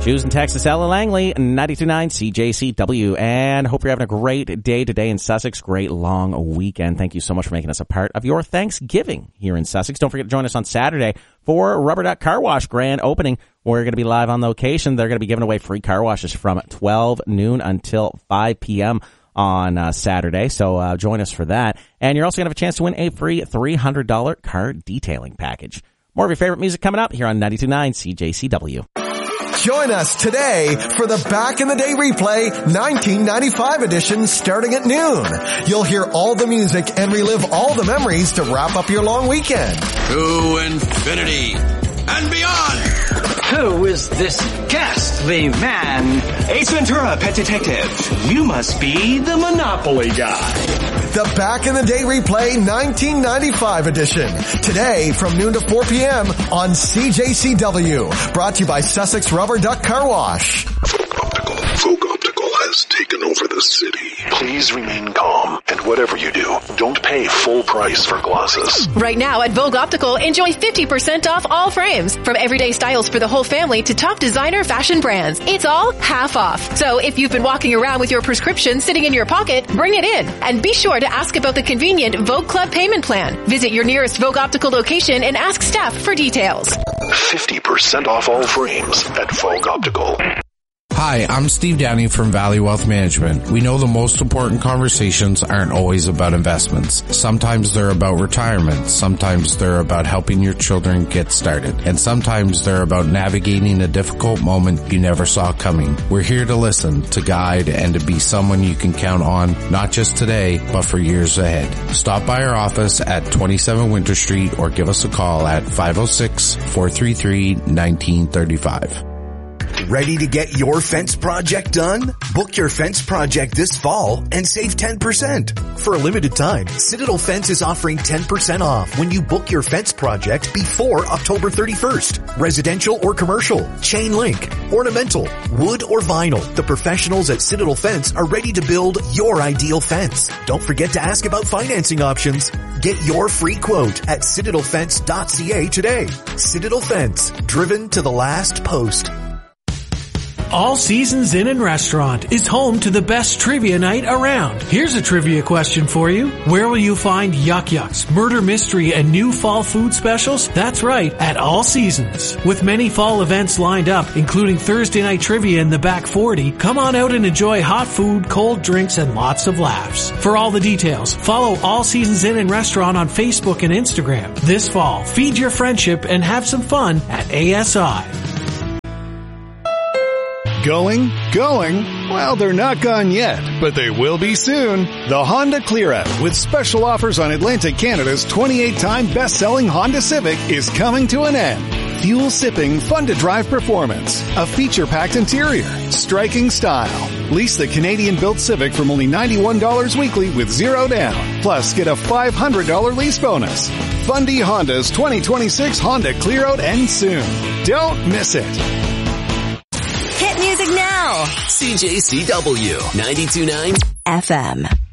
Shoes in Texas, Ella Langley, 92.9 CJCW, and hope you're having a great day today in Sussex. Great long weekend. Thank you so much for making us a part of your Thanksgiving here in Sussex. Don't forget to join us on Saturday for Rubber Duck Car Wash grand opening. We're going to be live on location. They're going to be giving away free car washes from 12 noon until 5 p.m. on Saturday, so join us for that. And you're also going to have a chance to win a free $300 car detailing package. More of your favorite music coming up here on 92.9 CJCW. Join us today for the Back in the Day replay 1995 edition starting at noon. You'll hear all the music and relive all the memories to wrap up your long weekend. To infinity and beyond. Who is this ghastly man? Ace Ventura, Pet Detective. You must be the Monopoly guy. The Back in the Day replay 1995 edition. Today from noon to 4 p.m. on CJCW. Brought to you by Sussex Rubber Duck Car Wash. Folk Optical has taken over the city. Please remain calm, and whatever you do, don't pay full price for glasses. Right now at Vogue Optical, enjoy 50% off all frames. From everyday styles for the whole family to top designer fashion brands. It's all half off. So if you've been walking around with your prescription sitting in your pocket, bring it in. And be sure to ask about the convenient Vogue Club payment plan. Visit your nearest Vogue Optical location and ask staff for details. 50% off all frames at Vogue Optical. Hi, I'm Steve Downey from Valley Wealth Management. We know the most important conversations aren't always about investments. Sometimes they're about retirement. Sometimes they're about helping your children get started. And sometimes they're about navigating a difficult moment you never saw coming. We're here to listen, to guide, and to be someone you can count on, not just today, but for years ahead. Stop by our office at 27 Winter Street or give us a call at 506-433-1935. Ready to get your fence project done? Book your fence project this fall and save 10%. For a limited time, Citadel Fence is offering 10% off when you book your fence project before October 31st. Residential or commercial, chain link, ornamental, wood or vinyl. The professionals at Citadel Fence are ready to build your ideal fence. Don't forget to ask about financing options. Get your free quote at citadelfence.ca today. Citadel Fence, driven to the last post. All Seasons Inn and Restaurant is home to the best trivia night around. Here's a trivia question for you. Where will you find Yuck Yucks, Murder Mystery, and new fall food specials? That's right, at All Seasons. With many fall events lined up, including Thursday night trivia in the back 40, come on out and enjoy hot food, cold drinks, and lots of laughs. For all the details, follow All Seasons Inn and Restaurant on Facebook and Instagram. This fall, feed your friendship and have some fun at ASI. Going? Well, they're not gone yet, but they will be soon. The Honda Clear Out, with special offers on Atlantic Canada's 28-time best-selling Honda Civic, is coming to an end. Fuel-sipping, fun-to-drive performance, a feature-packed interior, striking style. Lease the Canadian-built Civic from only $91 weekly with zero down. Plus, get a $500 lease bonus. Fundy Honda's 2026 Honda Clear Out ends soon. Don't miss it. Hit music now. CJCW 92.9 FM.